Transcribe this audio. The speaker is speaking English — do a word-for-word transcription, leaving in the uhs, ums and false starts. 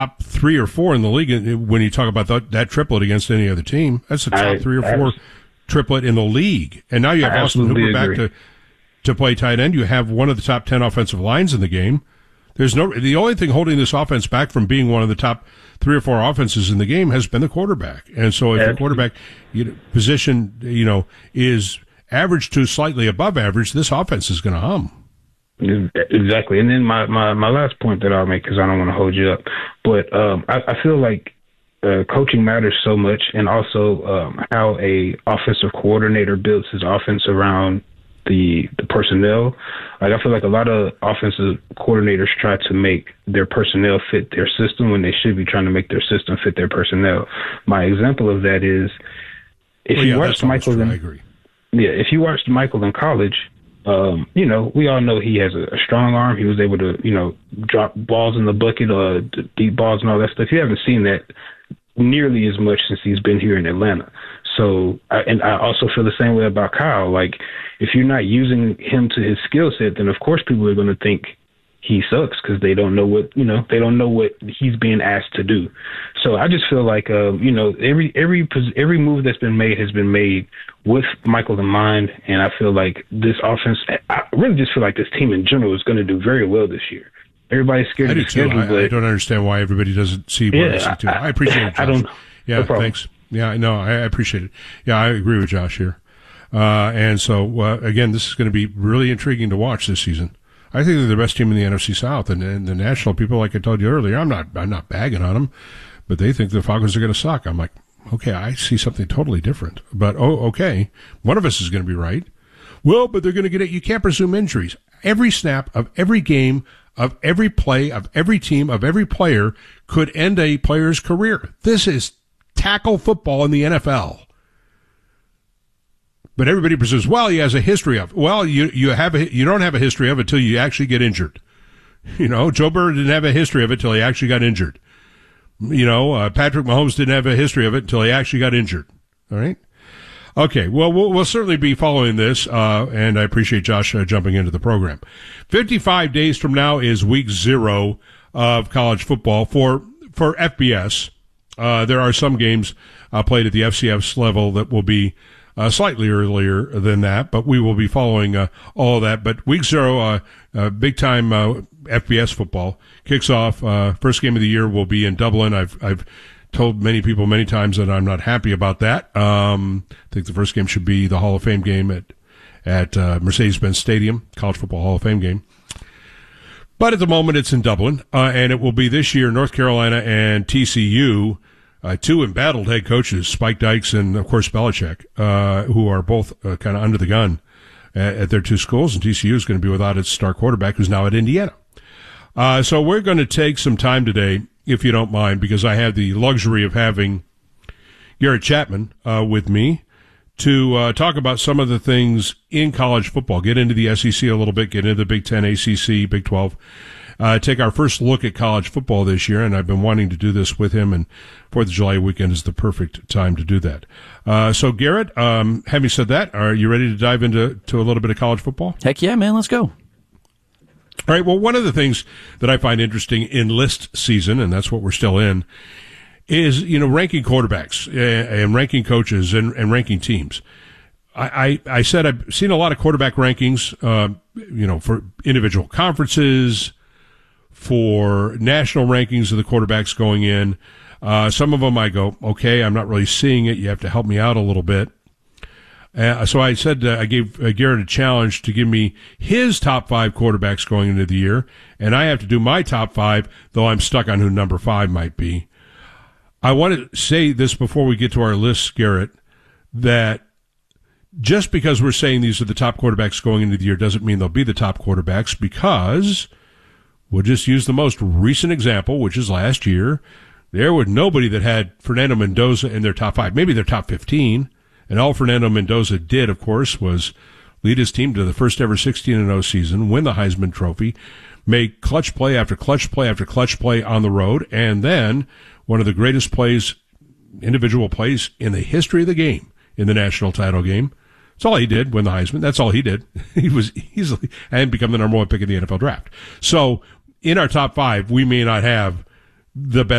top three or four in the league when you talk about that, that triplet against any other team. That's the top I, three or four I, triplet in the league. And now you have Austin Hooper back to, to play tight end. You have one of the top ten offensive lines in the game. There's no, the only thing holding this offense back from being one of the top three or four offenses in the game has been the quarterback. And so if Absolutely. the quarterback you know, position, you know, is average to slightly above average, this offense is going to hum. Exactly. And then my, my, my last point that I'll make, because I don't want to hold you up, but um, I, I feel like uh, coaching matters so much, and also um, how a offensive coordinator builds his offense around the the personnel. Like, I feel like a lot of offensive coordinators try to make their personnel fit their system when they should be trying to make their system fit their personnel. My example of that is if well, you yeah, watched Michael in, I agree. Yeah, if you watched Michael in college, um, you know, we all know he has a, a strong arm. He was able to, you know, drop balls in the bucket, uh, deep balls and all that stuff. You haven't seen that nearly as much since he's been here in Atlanta. So, I, and I also feel the same way about Kyle. Like, if you're not using him to his skill set, then of course people are going to think he sucks because they don't know what, you know, they don't know what he's being asked to do. So I just feel like, uh, you know, every every every move that's been made has been made with Michael in mind, and I feel like this offense, I really just feel like this team in general is going to do very well this year. Everybody's scared I of the do too. schedule, I, but I don't understand why everybody doesn't see what yeah, I see too. I, I appreciate it, Josh. I don't. Yeah, no problem. thanks. Yeah, no, I appreciate it. Yeah, I agree with Josh here. Uh, and so, uh, again, this is going to be really intriguing to watch this season. I think they're the best team in the N F C South, and, and the national people, like I told you earlier, I'm not, I'm not bagging on them, but they think the Falcons are going to suck. I'm like, okay, I see something totally different. But, oh, okay, one of us is going to be right. Well, but they're going to get it. You can't presume injuries. Every snap of every game, of every play, of every team, of every player could end a player's career. This is tackle football in the N F L. But everybody presumes, well, he has a history of. Well, you you have a, you don't have a history of it until you actually get injured. You know, Joe Burrow didn't have a history of it until he actually got injured. You know, uh, Patrick Mahomes didn't have a history of it until he actually got injured. All right. Okay. Well, we'll, we'll certainly be following this, uh, and I appreciate Josh uh, jumping into the program. fifty-five days from now is week zero of college football for for F B S. Uh, there are some games uh, played at the F C S level that will be uh, slightly earlier than that, but we will be following uh, all of that. But week zero, uh, uh, big time uh, F B S football kicks off. Uh, first game of the year will be in Dublin. I've I've told many people many times that I'm not happy about that. Um, I think the first game should be the Hall of Fame game at at uh, Mercedes-Benz Stadium, College Football Hall of Fame game. But at the moment, it's in Dublin, uh, and it will be this year North Carolina and T C U, uh, two embattled head coaches, Spike Dykes and, of course, Belichick, uh, who are both uh, kind of under the gun at, at their two schools, and T C U is going to be without its star quarterback, who's now at Indiana. Uh, so we're going to take some time today, if you don't mind, because I have the luxury of having Garrett Chapman uh, with me to uh, talk about some of the things in college football, get into the S E C a little bit, get into the Big Ten, A C C, Big twelve, uh, take our first look at college football this year, and I've been wanting to do this with him, and fourth of July weekend is the perfect time to do that. Uh, so, Garrett, um, having said that, are you ready to dive into to a little bit of college football? Heck yeah, man, let's go. All right, well, one of the things that I find interesting in list season, and that's what we're still in, is, you know, ranking quarterbacks and ranking coaches and, and ranking teams. I, I, I said I've seen a lot of quarterback rankings, uh, you know, for individual conferences, for national rankings of the quarterbacks going in. Uh, some of them I go, okay, I'm not really seeing it. You have to help me out a little bit. Uh, so I said uh, I gave uh, Garrett a challenge to give me his top five quarterbacks going into the year, and I have to do my top five, though I'm stuck on who number five might be. I want to say this before we get to our list, Garrett, that just because we're saying these are the top quarterbacks going into the year doesn't mean they'll be the top quarterbacks, because we'll just use the most recent example, which is last year. There was nobody that had Fernando Mendoza in their top five, maybe their top fifteen. And all Fernando Mendoza did, of course, was lead his team to the first ever sixteen and oh season, win the Heisman Trophy, make clutch play after clutch play after clutch play on the road, and then one of the greatest plays, individual plays in the history of the game in the national title game. That's all he did, win the Heisman. That's all he did. He was easily, and become the number one pick in the N F L draft. So in our top five, we may not have the best